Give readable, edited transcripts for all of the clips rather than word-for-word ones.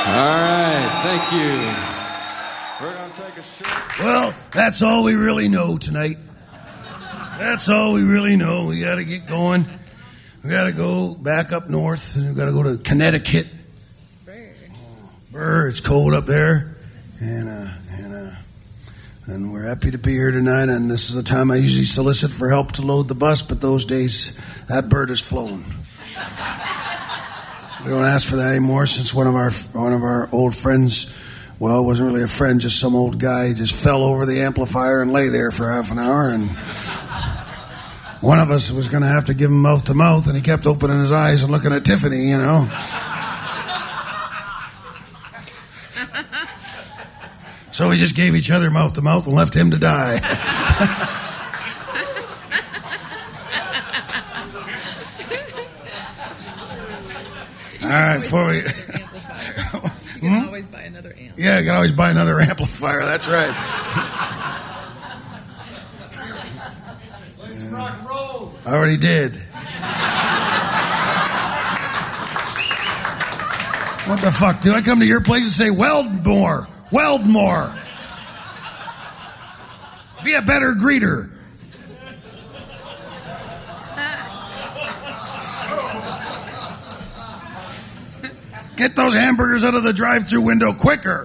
right, thank you. We're going to take a short... Well, that's all we really know tonight. That's all we really know. We got to get going. We got to go back up north, and we got to go to Connecticut. Brr, it's cold up there, and we're happy to be here tonight. And this is the time I usually solicit for help to load the bus, but those days that bird has flown. We don't ask for that anymore since one of our old friends, well, it wasn't really a friend, just some old guy, just fell over the amplifier and lay there for half an hour, and one of us was going to have to give him mouth to mouth, and he kept opening his eyes and looking at Tiffany, you know. So we just gave each other mouth to mouth and left him to die. All right, before we... You can always buy another amp. Yeah, you can always buy another amplifier, that's right. Let's rock and roll. I already did. What the fuck? Do I come to your place and say, weld more? Weld more. Be a better greeter. Get those hamburgers out of the drive-thru window quicker.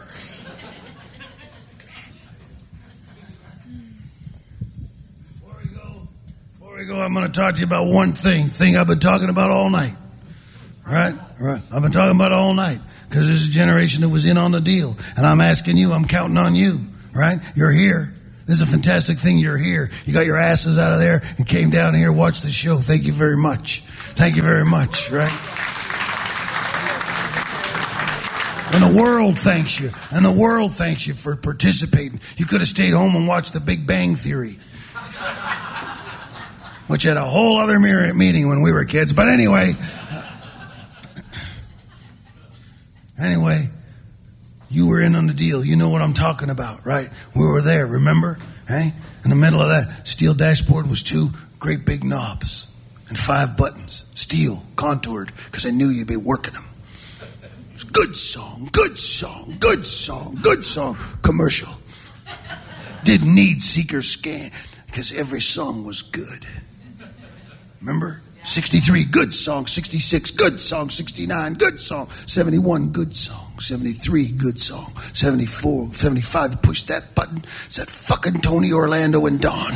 Before we go, I'm going to talk to you about one thing I've been talking about all night. All right? I've been talking about it all night. Because there's a generation that was in on the deal. And I'm asking you, I'm counting on you, right? You're here. This is a fantastic thing you're here. You got your asses out of there and came down here, watched the show. Thank you very much. Thank you very much, right? And the world thanks you. And the world thanks you for participating. You could have stayed home and watched The Big Bang Theory. Which had a whole other meaning when we were kids. But anyway... Anyway, you were in on the deal. You know what I'm talking about, right? We were there, remember? Hey? In the middle of that steel dashboard was 2 great big knobs and 5 buttons. Steel, contoured, because I knew you'd be working them. It was good song, good song, good song, good song. Commercial. Didn't need seeker scan, because every song was good. Remember? 63, good song. 66, good song. 69, good song. 71, good song. 73, good song. 74, 75, push that button. It's that fucking Tony, Orlando, and Don.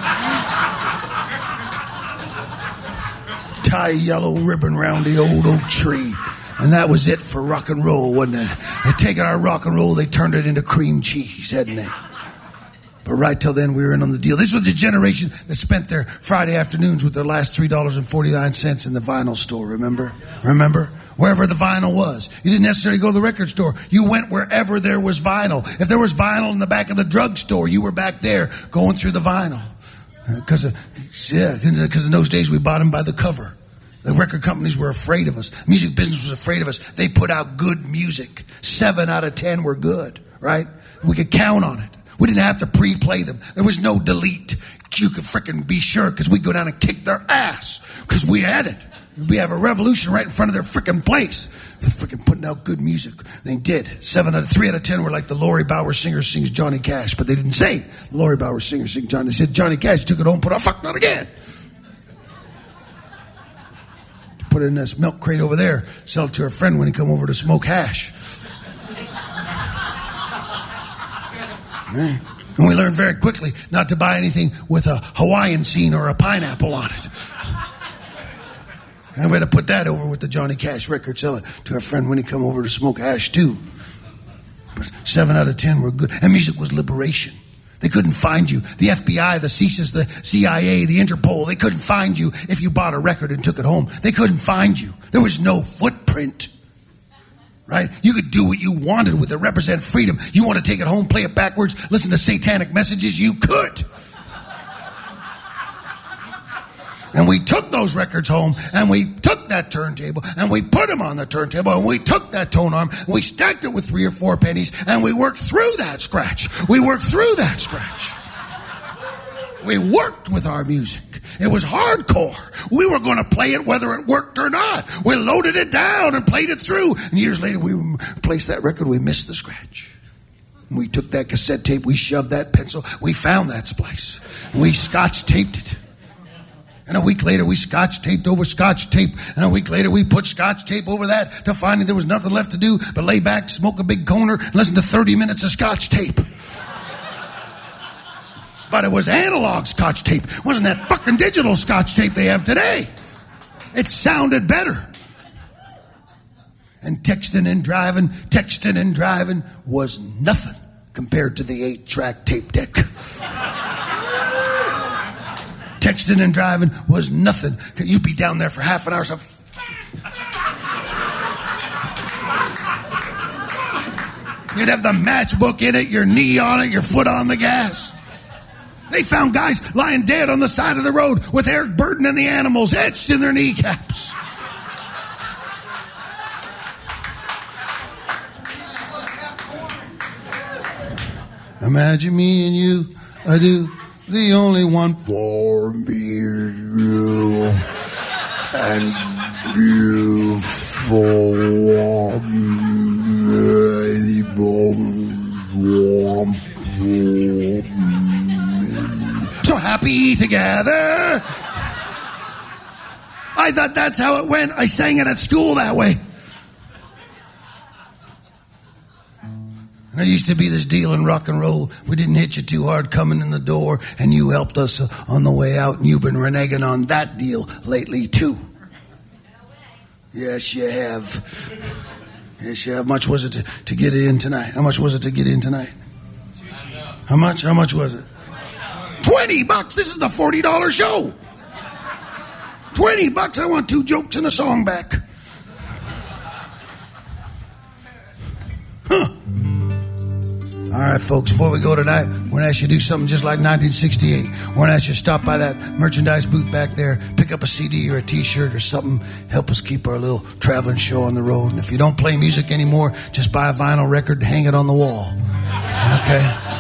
Tie yellow ribbon round the old oak tree. And that was it for rock and roll, wasn't it? They'd taken our rock and roll, they turned it into cream cheese, hadn't they? But right till then, we were in on the deal. This was the generation that spent their Friday afternoons with their last $3.49 in the vinyl store, remember? Remember? Wherever the vinyl was. You didn't necessarily go to the record store. You went wherever there was vinyl. If there was vinyl in the back of the drugstore, you were back there going through the vinyl. Because in those days, we bought them by the cover. The record companies were afraid of us. The music business was afraid of us. They put out good music. 7 out of 10 were good, right? We could count on it. We didn't have to pre-play them. There was no delete. You could frickin' be sure because we'd go down and kick their ass because we had it. We have a revolution right in front of their frickin' place. They're frickin' putting out good music. They did. 3 out of 10 were like the Lori Bauer singer sings Johnny Cash, but they didn't say Lori Bauer singer sings Johnny. They said Johnny Cash took it home, put out fuck not again. Put it in this milk crate over there, sell it to a friend when he come over to smoke hash. And we learned very quickly not to buy anything with a Hawaiian scene or a pineapple on it. And we had to put that over with the Johnny Cash record, sell it to our friend when he come over to smoke hash too. But 7 out of 10 were good. And music was liberation. They couldn't find you. The FBI, the CSIS, the CIA, the Interpol, they couldn't find you if you bought a record and took it home. They couldn't find you. There was no footprint. Right? You could do what you wanted with it, represent freedom. You want to take it home, play it backwards, listen to satanic messages, you could. And we took those records home, and we took that turntable, and we put them on the turntable, and we took that tone arm, and we stacked it with 3 or 4 pennies, and we worked through that scratch. We worked through that scratch. We worked with our music. It was hardcore. We were going to play it whether it worked or not. We loaded it down and played it through. And years later, we replaced that record. We missed the scratch. We took that cassette tape. We shoved that pencil. We found that splice. We scotch taped it. And a week later, we scotch taped over scotch tape. And a week later, we put scotch tape over that till finally there was nothing left to do but lay back, smoke a big corner, and listen to 30 minutes of scotch tape. But it was analog scotch tape. It wasn't that fucking digital scotch tape they have today. It sounded better. And texting and driving was nothing compared to the 8-track tape deck. Texting and driving was nothing. You'd be down there for half an hour. So you'd have the matchbook in it, your knee on it, your foot on the gas. They found guys lying dead on the side of the road with Eric Burden and the Animals etched in their kneecaps. Imagine me and you, I do, the only one for me, you, and you for me. So happy together. I thought that's how it went. I sang it at school that way. There used to be this deal in rock and roll. We didn't hit you too hard coming in the door, and you helped us on the way out, and you've been reneging on that deal lately, too. Yes, you have. Yes, you have. How much was it to get in tonight? How much was it to get in tonight? How much? How much was it? $20. This is the $40 show. $20. I want 2 jokes and a song back. Huh. All right, folks, before we go tonight, we're going to ask you to do something just like 1968. We're going to ask you to stop by that merchandise booth back there, pick up a CD or a T-shirt or something, help us keep our little traveling show on the road. And if you don't play music anymore, just buy a vinyl record and hang it on the wall. Okay?